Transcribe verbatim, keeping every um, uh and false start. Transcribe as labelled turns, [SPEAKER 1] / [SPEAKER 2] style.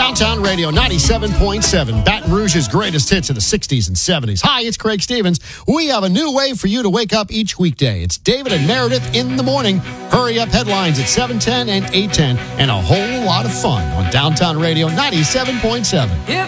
[SPEAKER 1] Downtown Radio ninety-seven point seven, Baton Rouge's greatest hits of the sixties and seventies. Hi, it's Craig Stevens. We have a new way for you to wake up each weekday. It's David and Meredith in the morning. Hurry up headlines at seven ten and eight ten, and a whole lot of fun on Downtown Radio ninety-seven point seven.